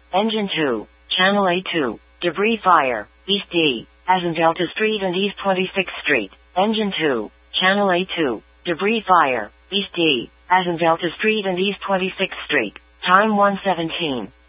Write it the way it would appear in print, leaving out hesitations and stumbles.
Engine 2, Channel A2, debris fire, East D, as in Delta Street and East 26th Street. Engine 2, Channel A2, debris fire, East D, as in Delta Street and East 26th Street. Time 1:17.